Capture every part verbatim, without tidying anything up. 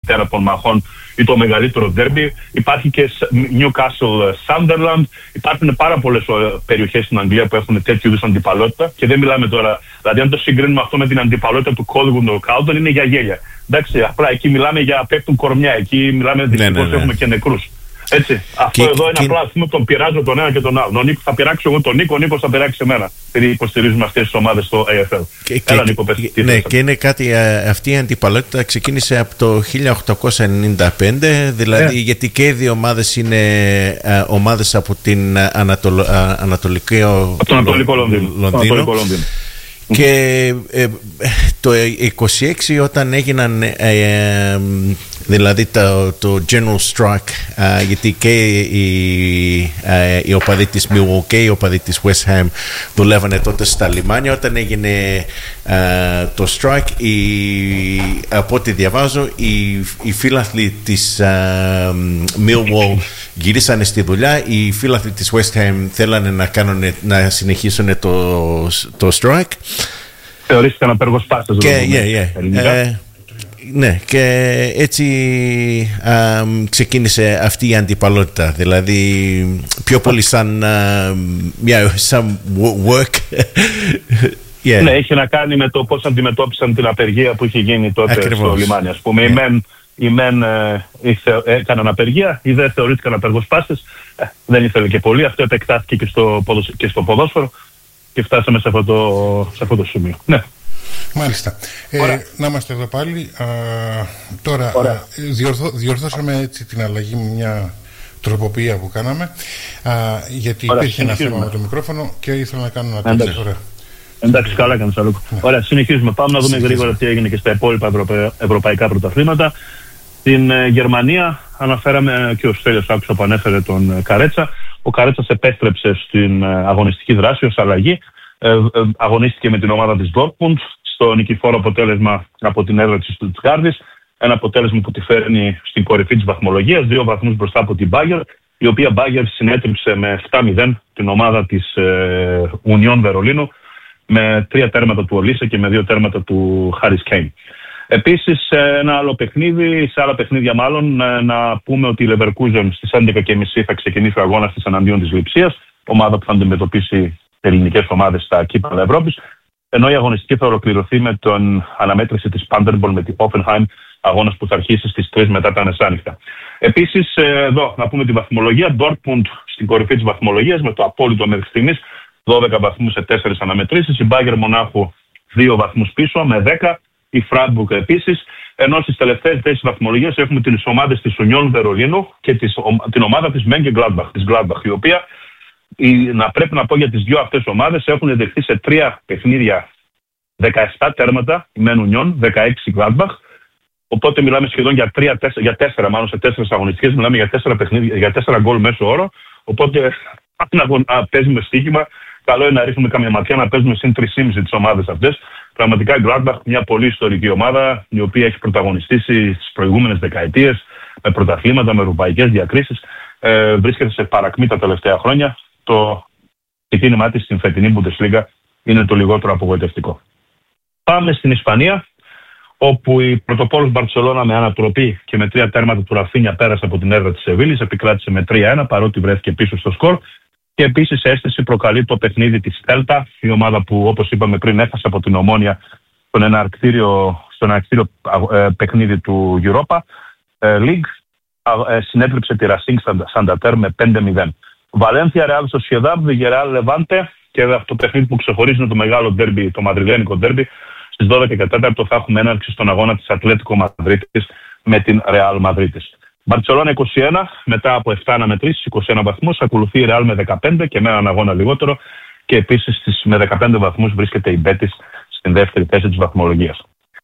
τέρα των μαχών ή το μεγαλύτερο ντέρμπι. Υπάρχει και Newcastle Sunderland. Υπάρχουν πάρα πολλές περιοχές στην Αγγλία που έχουν τέτοιου είδους αντιπαλότητα και δεν μιλάμε τώρα. Δηλαδή, αν το συγκρίνουμε αυτό με την αντιπαλότητα του Collingwood Carlton, είναι για γέλια. Εντάξει, απλά εκεί μιλάμε για πέφτουν κορμιά. Εκεί μιλάμε δυστυχώς ναι, ναι, ναι. έχουμε και νεκρούς. Έτσι. Αυτό και, εδώ είναι και... απλά ας πούμε, τον πειράζω τον ένα και τον άλλο. Ο Νίκο θα πειράξω εγώ τον Νίκο, ο Νίκος θα πειράξει εμένα. Επειδή υποστηρίζουμε αυτές τις ομάδες στο έι εφ ελ. Και, Έλα, και, Νίκο, πες, και, ναι, και είναι κάτι, αυτή η αντιπαλότητα ξεκίνησε από το χίλια οκτακόσια ενενήντα πέντε, δηλαδή yeah. γιατί και οι δύο ομάδες είναι α, ομάδες από την Ανατολ, α, Ανατολική από το Ανατολικό Λονδίνο. Λονδίνο. Και ε, το είκοσι έξι όταν έγιναν ε, ε, δηλαδή το, το General Strike ε, γιατί και οι, ε, οι οπαδοί της Millwall και οι οπαδοί της West Ham δουλεύανε τότε στα λιμάνια, όταν έγινε ε, το Strike οι, από ό,τι διαβάζω οι, οι φίλαθλοι της ε, Millwall γυρίσανε στη δουλειά, οι φίλαθλοι της West Ham θέλανε να, κάνουν, να συνεχίσουν το, το Strike. Θεωρήθηκαν απεργοσπάστες. Και, yeah, yeah. Ε, ναι, και έτσι α, ξεκίνησε αυτή η αντιπαλότητα. Δηλαδή, πιο πολύ σαν, α, yeah, σαν work. Yeah. Ναι, έχει να κάνει με το πώς αντιμετώπισαν την απεργία που είχε γίνει τότε Ακριβώς. στο λιμάνι. Ας πούμε, yeah. οι μεν, οι μεν ε, έκαναν απεργία, οι δεν θεωρήθηκαν απεργοσπάστες. Ε, δεν ήθελε και πολύ. Αυτό επεκτάθηκε και στο, και στο ποδόσφαιρο. Και φτάσαμε σε αυτό το, σε αυτό το σημείο. Ναι. Μάλιστα. Ε, να είμαστε εδώ πάλι. Α, τώρα α, διορθώ, διορθώσαμε έτσι την αλλαγή με μια τροποποιία που κάναμε. Α, γιατί Ωραία, υπήρχε ένα θέμα με το μικρόφωνο και ήθελα να κάνω ένα τέτοιο. Ωραία. Εντάξει, καλά κάνεις, Αλούκο. Ναι. Ωραία, συνεχίζουμε. Πάμε να δούμε γρήγορα τι έγινε και στα υπόλοιπα ευρωπα... ευρωπαϊκά πρωταθλήματα. Στην ε, Γερμανία αναφέραμε και ο Στέλιος άκουσα που ανέφερε τον ε, Καρέτσα. Ο Καρέτσας επέστρεψε στην αγωνιστική δράση ως αλλαγή. Ε, ε, αγωνίστηκε με την ομάδα της Dortmund στο νικηφόρο αποτέλεσμα από την έδρα της Στουτγκάρδης. Ένα αποτέλεσμα που τη φέρνει στην κορυφή της βαθμολογίας, δύο βαθμούς μπροστά από την Bayern, η οποία Bayern συνέτριψε με επτά μηδέν την ομάδα της ε, Union Βερολίνου με τρία τέρματα του Ολίσε και με δύο τέρματα του Χάρις Κέιν. Επίσης, ένα άλλο παιχνίδι, σε άλλα παιχνίδια μάλλον, να πούμε ότι η Leverkusen στις έντεκα και μισή θα ξεκινήσει ο αγώνας της εναντίον της Λειψίας, ομάδα που θα αντιμετωπίσει ελληνικές ομάδες στα κύπελλα Ευρώπης, ενώ η αγωνιστική θα ολοκληρωθεί με την αναμέτρηση της Paderborn με την Hoffenheim, αγώνας που θα αρχίσει στις τρεις μετά τα μεσάνυχτα. Επίσης, εδώ να πούμε τη βαθμολογία, Dortmund στην κορυφή της βαθμολογίας με το απόλυτο μέχρι στιγμής, δώδεκα βαθμούς σε τέσσερις αναμετρήσεις, η Bayern Μονάχου δύο βαθμούς πίσω με δέκα. Η Φράιμπουργκ επίσης, ενώ στις τελευταίες θέσεις βαθμολογίας έχουμε τις ομάδες της Union Βερολίνου και τις, την ομάδα της Mönchengladbach, της Gladbach, η οποία η, να πρέπει να πω για τις δύο αυτές ομάδες έχουν δεχθεί σε τρία παιχνίδια δεκαεπτά τέρματα, η Men Union, δεκαέξι Gladbach, οπότε μιλάμε σχεδόν για, τρία, τέσσερα, για τέσσερα, μάλλον σε τέσσερις αγωνιστικές, μιλάμε για τέσσερα παιχνίδια, για τέσσερα γκολ μέσο όρο, οπότε αν παίζουμε στοίχημα, καλό είναι να ρίχνουμε καμία ματιά να παίζουμε συν τρία κόμμα πέντε τις ομάδες αυτές. Πραγματικά η Gladbach, μια πολύ ιστορική ομάδα, η οποία έχει πρωταγωνιστήσει στις προηγούμενες δεκαετίες με πρωταθλήματα, με ευρωπαϊκές διακρίσεις, ε, βρίσκεται σε παρακμή τα τελευταία χρόνια. Το ξεκίνημά της στην φετινή Bundesliga είναι το λιγότερο απογοητευτικό. Πάμε στην Ισπανία, όπου η πρωτοπόρος Μπαρτσελώνα με ανατροπή και με τρία τέρματα του Ραφίνια πέρασε από την έδρα της Σεβίλης, επικράτησε με τρία ένα παρότι βρέθηκε πίσω στο σκορ. Και επίσης αίσθηση προκαλεί το παιχνίδι της Τέλτα, η ομάδα που όπως είπαμε πριν έφτασε από την Ομόνια στον εναρκτήριο, στον εναρκτήριο ε, παιχνίδι του Europa ε, League, ε, συνέτριψε τη Racing Santander με πέντε μηδέν. Βαλένθια, Real Sociedad, Villarreal Levante και αυτό το παιχνίδι που ξεχωρίζει είναι το μεγάλο ντέρμπι, το μαδριλένικο ντέρμπι. Στις δώδεκα και τέσσερα θα έχουμε έναρξη στον αγώνα της Ατλέτικο Μαδρίτης με την Real Μαδρίτης. Μπαρτσελώνα είκοσι ένα, μετά από επτά αναμετρήσεις, είκοσι ένα βαθμούς, ακολουθεί η Real με δεκαπέντε και με έναν αγώνα λιγότερο και επίσης με δεκαπέντε βαθμούς βρίσκεται η Μπέτις στην δεύτερη θέση της βαθμολογίας.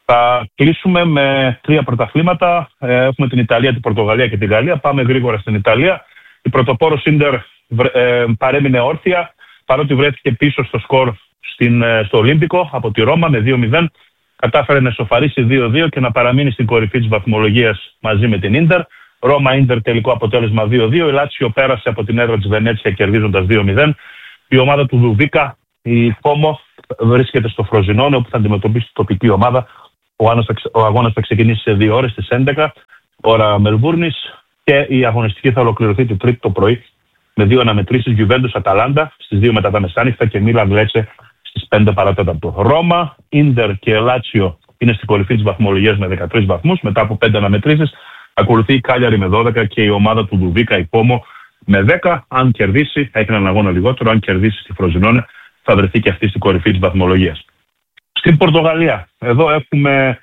Θα κλείσουμε με τρία πρωταθλήματα. Έχουμε την Ιταλία, την Πορτογαλία και την Γαλλία. Πάμε γρήγορα στην Ιταλία. Η πρωτοπόρος Ίντερ ε, παρέμεινε όρθια, παρότι βρέθηκε πίσω στο σκορ στην, στο Ολύμπικο από τη Ρώμα με δύο μηδέν. Κατάφερε να ισοφαρίσει δύο δύο και να παραμείνει στην κορυφή της βαθμολογίας μαζί με την Ίντερ. Ρώμα-Ίντερ τελικό αποτέλεσμα δύο δύο. Η Λάτσιο πέρασε από την έδρα της Βενέτσια κερδίζοντας δύο μηδέν. Η ομάδα του Δουβίκα, η Κόμο, βρίσκεται στο Φροζινόνε όπου θα αντιμετωπίσει την τοπική ομάδα Ο, ο αγώνας θα ξεκινήσει σε δύο ώρες, στις έντεκα, ώρα Μελβούρνης, και η αγωνιστική θα ολοκληρωθεί την Τρίτη το πρωί με δύο αναμετρήσεις, Γιουβέντους Αταλάντα στις δύο μετά τα μεσάνυχτα και Μίλαν Λέτσε στις πέντε παρατέταρτο. Ρώμα, Ίντερ και Λάτσιο είναι στην κορυφή της βαθμολογίας με δεκατρείς βαθμούς. Μετά από πέντε αναμετρήσεις ακολουθεί η Κάλιαρη με δώδεκα και η ομάδα του Δουβίκα, η Πόμο, με δέκα. Αν κερδίσει, έχει έναν αγώνα λιγότερο. Αν κερδίσει στη Φροζινόνε, θα βρεθεί και αυτή στην κορυφή της βαθμολογίας. Στην Πορτογαλία, εδώ έχουμε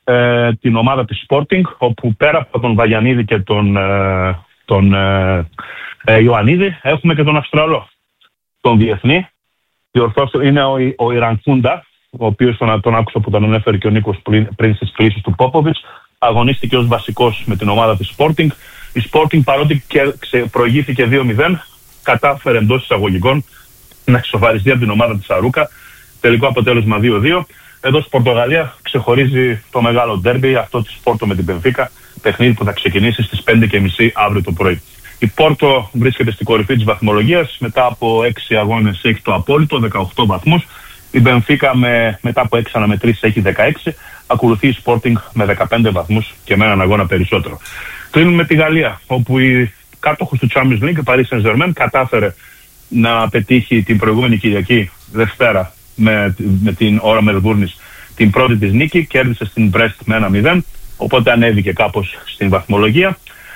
ε, την ομάδα της Sporting, όπου πέρα από τον Βαγιανίδη και τον, ε, τον ε, ε, Ιωαννίδη, έχουμε και τον Αυστραλό, τον διεθνή. Διορθώστε, είναι ο, ο Ιρανκούντα, ο οποίος τον, τον άκουσα που τον ανέφερε και ο Νίκος πριν, πριν στις κλήσεις του Πόποβιτς. Αγωνίστηκε ως βασικός με την ομάδα της Sporting. Η Sporting, παρότι και προηγήθηκε δύο μηδέν, κατάφερε εντός εισαγωγικών να εξοβαριστεί από την ομάδα της Αρούκα. Τελικό αποτέλεσμα δύο δύο. Εδώ στην Πορτογαλία ξεχωρίζει το μεγάλο ντέρμπι, αυτό της Πόρτο με την Μπενφίκα, παιχνίδι που θα ξεκινήσει στις πέντε και μισή αύριο το πρωί. Η Πόρτο βρίσκεται στην κορυφή της βαθμολογίας, μετά από έξι αγώνες έχει το απόλυτο, δεκαοκτώ βαθμούς. Η Μπενφίκα με, μετά από έξι αναμετρήσεις έχει δεκαέξι. Ακολουθεί η Sporting με δεκαπέντε βαθμούς και με έναν αγώνα περισσότερο. Κλείνουμε τη Γαλλία, όπου η κάτοχος του Champions League, η Paris Saint-Germain, κατάφερε να πετύχει την προηγούμενη Κυριακή, Δευτέρα, με, με την ώρα Μελβούρνης, την πρώτη της νίκη. Κέρδισε στην Brest με ένα μηδέν, οπότε ανέβηκε κάπως στην βαθμολογία.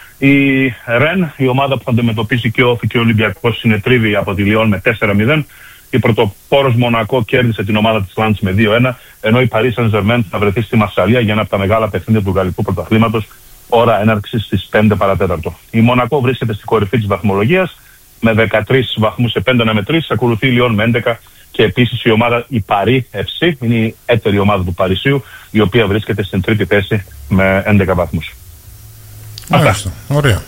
Η Ρεν, η ομάδα που θα αντιμετωπίσει και ο Όφη και ο Ολυμπιακός, συνετρίβει από τη Λιόν με τέσσερα μηδέν. Η πρωτοπόρος Μονακό κέρδισε την ομάδα της Λάντς με δύο ένα, ενώ η Paris Saint-Germain θα βρεθεί στη Μαρσαλία για ένα από τα μεγάλα παιχνίδια του γαλλικού πρωταθλήματος, ώρα έναρξης στις πέντε παρατέταρτο. Η Μονακό βρίσκεται στην κορυφή της βαθμολογίας με δεκατρείς βαθμούς σε πέντε αναμετρήσεις, ακολουθεί η Λιόν με έντεκα και επίσης η ομάδα η Παρί εφ σι, είναι η έτερη ομάδα του Παρισίου, η οποία βρίσκεται στην τρίτη θέση με έντεκα βαθμούς. Μάλιστα, ωραία.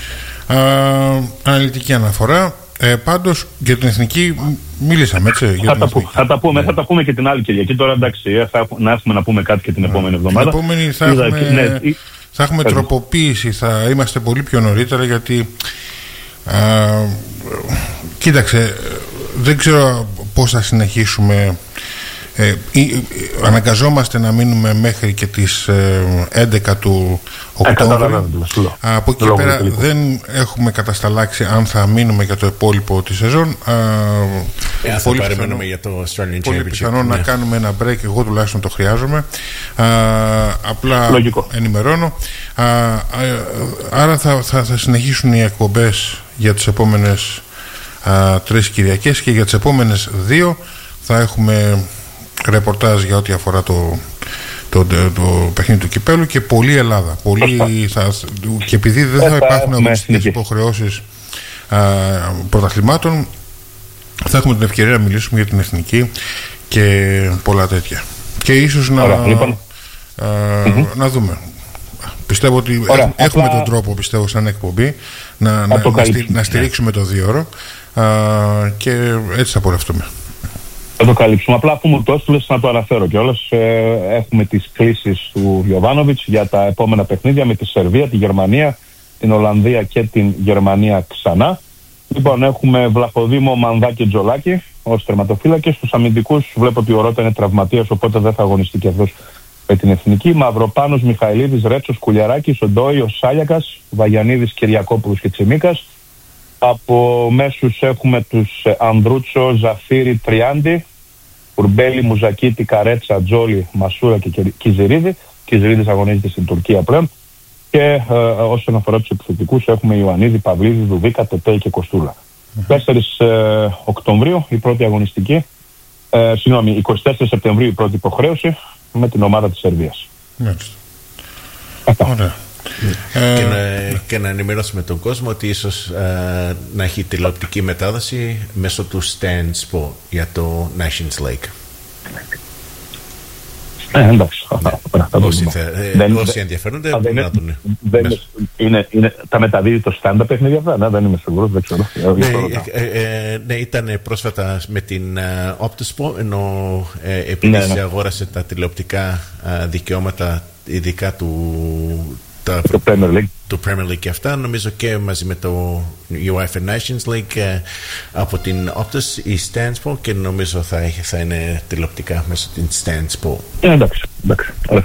Α, αναλυτική αναφορά. Ε, πάντως για την εθνική μίλησαμε, έτσι. Για θα, την τα εθνική. Που, θα, τα πούμε, ναι. θα τα πούμε και την άλλη Κυριακή. Τώρα εντάξει, θα, να έχουμε να πούμε κάτι και την επόμενη εβδομάδα. Την επόμενη θα Είδα, έχουμε, ναι, θα έχουμε τροποποίηση, θα είμαστε πολύ πιο νωρίτερα, γιατί α, κοίταξε, δεν ξέρω πώς θα συνεχίσουμε. Ε, ε, αναγκαζόμαστε να μείνουμε μέχρι και τις ε, έντεκα του Οκτώβρη. Ε, από εκεί πέρα δεν έχουμε κατασταλάξει αν θα μείνουμε για το υπόλοιπο της σεζόν. Ε, ε, πολύ πιθανό, για το πολύ πιθανό ναι. να κάνουμε ένα break, εγώ τουλάχιστον το χρειάζομαι. Α, απλά Λογικό. ενημερώνω. Α, α, άρα θα, θα, θα συνεχίσουν οι εκπομπές για τις επόμενες α, τρεις Κυριακές, και για τις επόμενες δύο θα έχουμε ρεπορτάζ για ό,τι αφορά το, το, το, το παιχνίδι του κυπέλου και πολλή Ελλάδα. Πολύ θα, και επειδή δεν θα υπάρχουν αγωνιστικές υποχρεώσεις πρωταθλημάτων, θα έχουμε την ευκαιρία να μιλήσουμε για την εθνική και πολλά τέτοια. Και ίσως να, Ωραία, λοιπόν. α, mm-hmm. να δούμε. Πιστεύω ότι Ωραία, έχουμε απλά... τον τρόπο, πιστεύω, σαν εκπομπή να, να, να, στηρί, να στηρίξουμε το δύο ώρο και έτσι θα πορευτούμε. Θα το καλύψουμε. Απλά αφού μου το έστειλες να το αναφέρω κιόλας. Ε, έχουμε τις κλήσεις του Γιοβάνοβιτς για τα επόμενα παιχνίδια με τη Σερβία, τη Γερμανία, την Ολλανδία και την Γερμανία ξανά. Λοιπόν, έχουμε Βλαχοδήμο, Μανδά και Τζολάκη ως τερματοφύλακες. Στους αμυντικούς βλέπω ότι ο Ρώτα είναι τραυματίας, οπότε δεν θα αγωνιστεί και αυτός με την εθνική. Μαυροπάνος, Μιχαηλίδης, Ρέτσος, Κουλιαράκης, ο Ντόι, ο Σάλιακας, Βαγιανίδης, Κυριακόπουλος και Τσιμίκας. Από μέσους έχουμε τους Ανδρούτσο, Ζαφύρι, Τριάντι, Κουρμπέλη, Μουζακίτη, Καρέτσα, Τζόλι, Μασούρα και Κιζηρίδη. Κιζηρίδης αγωνίζεται στην Τουρκία πλέον. Και ε, όσον αφορά τους επιθετικούς έχουμε Ιωαννίδη, Παυλίδη, Δουβίκα, Τετέη και Κοστούλα. Mm-hmm. τέσσερις ε, Οκτωβρίου η πρώτη αγωνιστική, ε, συγγνώμη, εικοστή τέταρτη Σεπτεμβρίου η πρώτη υποχρέωση με την ομάδα της Σερβίας. Μάλιστα. Ωραία. Και, να, και να ενημερώσουμε τον κόσμο ότι ίσως ε, να έχει τηλεοπτική μετάδοση μέσω του Stan Sport για το Nations League. Ε, εντάξει. Όσοι ενδιαφέρονται μπορούν να δουν. Τα μεταδίδει το Stan τα παιχνίδια αυτά, ναι, δεν είμαι σίγουρος, δεν ξέρω. Ναι, ήταν πρόσφατα με την Optosport, ενώ επειδή αγόρασε τα τηλεοπτικά δικαιώματα ειδικά του Τα, το Premier League. Το Premier League και αυτά, νομίζω και μαζί με το UEFA Nations League ε, από την Optus η Stan Sport, και νομίζω θα, έχει, θα είναι τηλεοπτικά μέσω την Stan Sport. Ε, εντάξει, εντάξει.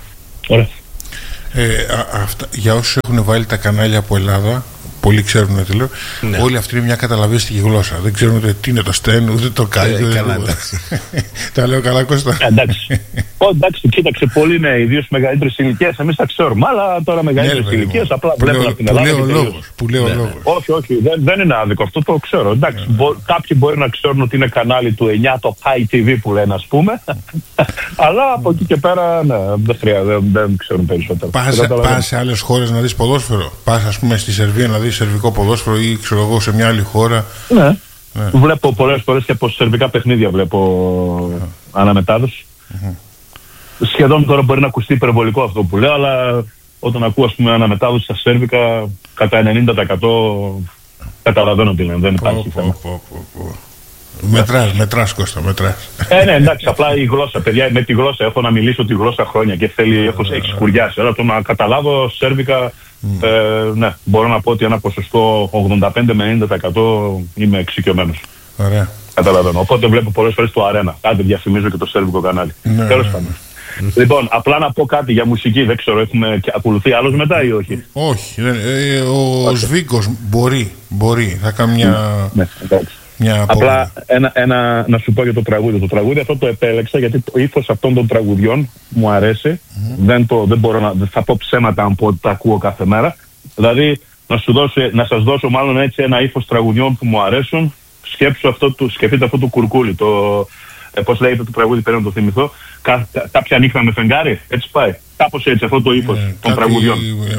Ωραία. Ε, α, αυτά, για όσους έχουν βάλει τα κανάλια από Ελλάδα, πολλοί ξέρουν τι λέω, ναι. Όλοι αυτοί είναι μια καταλαβίστικη γλώσσα. Δεν ξέρουν ούτε τι είναι το στέν, ούτε το κάλιο. Ε, καλά, τα λέω καλά, Κώστα. Εντάξει. Εντάξει, κοίταξε, πολλοί είναι ιδίως μεγαλύτερες ηλικίες. Εμείς τα ξέρουμε, αλλά τώρα μεγαλύτερες ηλικίες απλά βλέπουν από την Ελλάδα. Που λέω λόγος. Όχι, όχι, δεν, δεν είναι άδικο αυτό, το ξέρω. Εντάξει, μπο, κάποιοι μπορεί να ξέρουν ότι είναι κανάλι του εννιά, το High τι βι που λένε, ας πούμε. Αλλά από εκεί και πέρα, ναι, δεν χρειάζεται, δεν, δεν ξέρουν περισσότερο. Πας σε άλλες χώρες να δεις ποδόσφαιρο. Πας, ας πούμε, στη Σερβία να δεις σερβικό ποδόσφαιρο ή ξέρω εγώ σε μια άλλη χώρα. Ναι. Ναι. Βλέπω πολλές φορές και από σερβικά παιχνίδια βλέπω yeah. αναμετάδοση. Mm-hmm. Σχεδόν τώρα μπορεί να ακουστεί υπερβολικό αυτό που λέω, αλλά όταν ακούω, ας πούμε, αναμετάδοση στα σέρβικα, κατά ενενήντα τοις εκατό καταλαβαίνω τι λένε, δεν υπάρχει oh, θέμα. Oh, oh, oh, oh. Μετράς, μετράς Κώστα, μετράς. Ε, ναι, εντάξει, απλά η γλώσσα, παιδιά, με τη γλώσσα, έχω να μιλήσω τη γλώσσα χρόνια και θέλει, έχω εξκουριάσει, αλλά το να καταλάβω σέρβικα, mm. ε, ναι, μπορώ να πω ότι ένα ποσοστό ογδόντα πέντε με ενενήντα τοις εκατό είμαι εξοικειωμένος. Ωραία. Καταλαβαίνω, οπότε βλέπω πολλές φορές το Αρένα, άντε διαφημίζω και το σέρβικο κανάλι. Ναι, τέλος ναι, πάντων. ναι. Λοιπόν, απλά να πω κάτι για μουσική, δεν ξέρω, έχουμε ακολουθεί άλλος μετά ή όχι? Όχι, ε, ο okay. Σβίγκος μπορεί, μπορεί, θα κάνει μια... Ναι, εντάξει. Μια απλά ένα, ένα, να σου πω για το τραγούδι. Το τραγούδι αυτό το επέλεξα γιατί το ύφος αυτών των τραγουδιών μου αρέσει. Mm-hmm. Δεν, το, δεν μπορώ να δεν θα πω ψέματα αν πω ότι τα ακούω κάθε μέρα. Δηλαδή να, σου δώσω, να σας δώσω μάλλον έτσι ένα ύφος τραγουδιών που μου αρέσουν. Σκέψου αυτό το, σκεφτείτε αυτό το κουρκούλι. Το, ε, πώς λέγεται το τραγούδι, πρέπει να το θυμηθώ. Κα, κα, κάποια νύχτα με φεγγάρι, έτσι πάει. Κάπως έτσι, αυτό το ύφος ε, των τραγουδιών.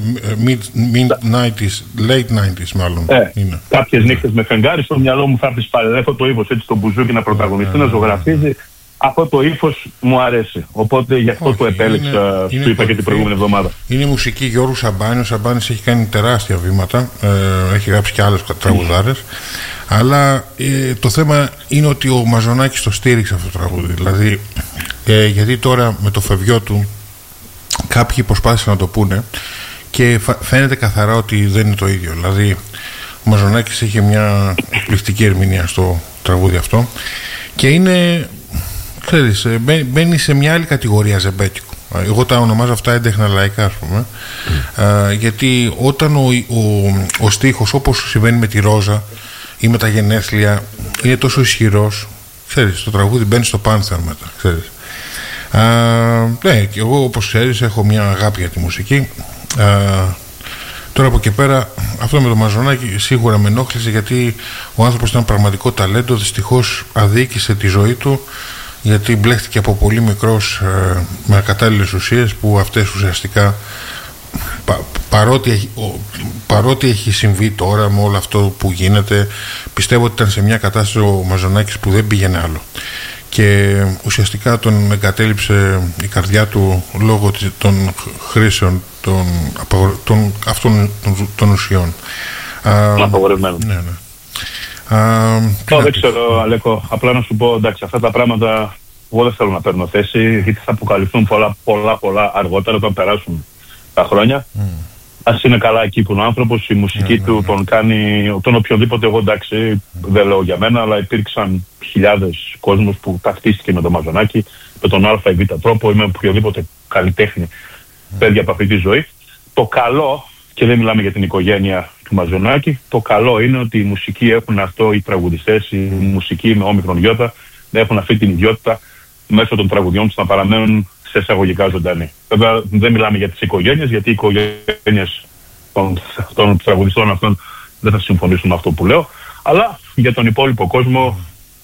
Mid-nineties, late nineties μάλλον. Ε, είναι. Κάποιες νύχτες με φεγγάρι, στο μυαλό μου θα έρθει πάλι. Αυτό το ύφος, έτσι το μπουζούκι να πρωταγωνιστεί, να ζωγραφίζει. Αυτό το ύφος μου αρέσει. Οπότε γι' αυτό το επέλεξα, σου είπα και την προηγούμενη εβδομάδα. Είναι μουσική Γιώργου Σαμπάνη. Ο Σαμπάνης έχει κάνει τεράστια βήματα. Ε, έχει γράψει και άλλες τραγουδάρες. Αλλά ε, το θέμα είναι ότι ο Μαζονάκης το στήριξε αυτό το τραγούδι. Δηλαδή, ε, γιατί τώρα με το φευγιό του κάποιοι προσπάθησαν να το πούνε και φαίνεται καθαρά ότι δεν είναι το ίδιο. Δηλαδή, ο Μαζονάκης είχε μια εκπληκτική ερμηνεία στο τραγούδι αυτό και είναι, ξέρεις, μπαίνει σε μια άλλη κατηγορία ζεμπέκικου. Εγώ τα ονομάζω αυτά έντεχνα λαϊκά, ας πούμε. Mm. Α, γιατί όταν ο, ο, ο στίχος, όπως συμβαίνει με τη Ρόζα ή με τα γενέθλια, είναι τόσο ισχυρός, ξέρεις, το τραγούδι μπαίνει στο πάνθεον μετά, ξέρεις. Α, ναι, και εγώ, όπως ξέρεις, έχω μια αγάπη για τη μουσική. Α, τώρα από εκεί πέρα, αυτό με το Μαζονάκη σίγουρα με ενόχλησε, γιατί ο άνθρωπος ήταν πραγματικό ταλέντο. Δυστυχώς αδίκησε τη ζωή του, γιατί μπλέχτηκε από πολύ μικρός ε, με ακατάλληλες ουσίες, που αυτές ουσιαστικά πα, παρότι, έχει, ο, παρότι έχει συμβεί τώρα με όλο αυτό που γίνεται, πιστεύω ότι ήταν σε μια κατάσταση ο Μαζονάκης που δεν πήγαινε άλλο και ουσιαστικά τον εγκατέλειψε η καρδιά του λόγω των χρήσεων των, των, αυτών των, των ουσιών. Απαγορευμένο. Ναι, ναι. Α, oh, δεν ξέρω, Αλέκο, απλά να σου πω, εντάξει, αυτά τα πράγματα εγώ δεν θέλω να παίρνω θέση, γιατί θα αποκαλυφθούν πολλά πολλά πολλά αργότερα όταν περάσουν τα χρόνια. Mm. Ας είναι καλά εκεί που είναι ο άνθρωπος, η μουσική yeah, του yeah, yeah. τον κάνει, τον οποιοδήποτε, εγώ εντάξει mm. δεν λέω για μένα, αλλά υπήρξαν χιλιάδες κόσμος που ταυτίστηκε με τον Μαζονάκη, με τον α ή β τρόπο ή με οποιοδήποτε καλλιτέχνη mm. πέρια από αυτή τη ζωή. Το καλό, και δεν μιλάμε για την οικογένεια του Μαζονάκη, το καλό είναι ότι οι μουσικοί έχουν αυτό, οι τραγουδιστές, οι μουσικοί με όμικρον γιώτα, έχουν αυτή την ιδιότητα μέσω των τραγουδιών τους να παραμένουν σε εισαγωγικά ζωντανοί. Βέβαια δεν μιλάμε για τις οικογένειες, γιατί οι οικογένειες των, των τραγουδιστών αυτών δεν θα συμφωνήσουν με αυτό που λέω, αλλά για τον υπόλοιπο κόσμο,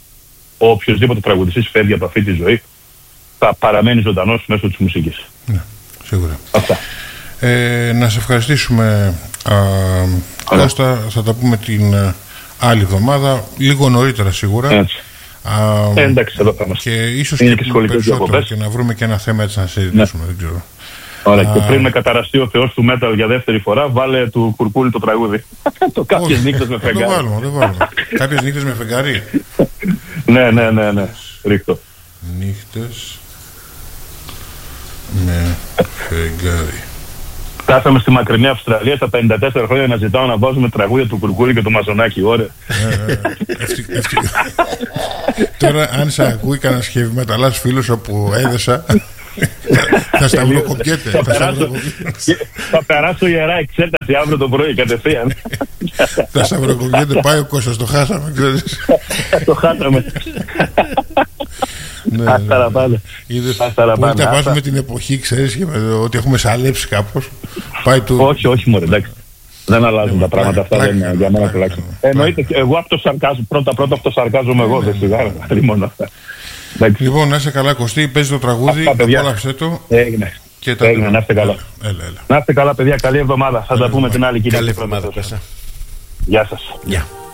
ο οποιοσδήποτε τραγουδιστής φεύγει από αυτή τη ζωή θα παραμένει ζωντανός μέσω της μουσικής. Ναι, σίγουρα. Αυτά. Ε, να σε ευχαριστήσουμε, α, Κώστα, θα τα πούμε την α, άλλη εβδομάδα, λίγο νωρίτερα σίγουρα. Έτσι. Α, ε, εντάξει, εδώ θα είμαστε. Και ίσως και, και περισσότερο και να βρούμε και ένα θέμα έτσι να συζητήσουμε, ναι. Δεν ξέρω. Ωραία, α, και πριν με καταραστεί ο θεός του metal για δεύτερη φορά, βάλε του Κουρκούλη το τραγούδι. Το κάποιες νύχτες με φεγγάρι. Δεν το βάλουμε, δεν βάλουμε. Κάποιες νύχτες με φεγγάρι. Ναι, ναι, ναι, ναι. Ρίχτω. Νύχτες με φεγγάρι. Κάθαμε στη μακρινή Αυστραλία στα πενήντα τέσσερα χρόνια να ζητάω να βάζουμε τραγούδια του Κουρκούλη και του Μαζονάκη. Ωραία. Τώρα, αν σε ακούει κανένα heavy metal φίλος όπου έδεσα, Θα σταυροκοπιέται. Θα περάσω ιερά εξέταση αύριο το πρωί κατευθείαν. Θα σταυροκοπιέται. Πάει ο Κώστας, το χάσαμε. Το χάσαμε. Ας παραπάνω. Μπορεί να βάζουμε την εποχή, ξέρεις, ότι έχουμε σαλέψει κάπως. Όχι, όχι μωρέ, εντάξει. Δεν αλλάζουν τα πράγματα αυτά, δεν είναι για μένα τουλάχιστον. Εννοείται, εγώ αυτοσαρκάζω, πρώτα-πρώτα αυτοσαρκάζομαι εγώ, δεν σιγάρω, μόνο αυτά. Λοιπόν, να είσαι καλά, Κωστή, παίζει το τραγούδι, απόλαυσέ το. Έγινε. Έγινε, να είστε καλά. Να είστε καλά, παιδιά, καλή εβδομάδα. Θα τα πούμε την άλλη, κύριε. Καλή εβδομάδα, Γεια σας. Γεια.